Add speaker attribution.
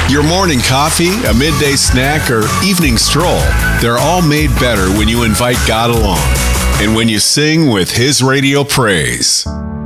Speaker 1: Your morning coffee, a midday snack, or evening stroll, they're all made better when you invite God along and when you sing with His radio praise.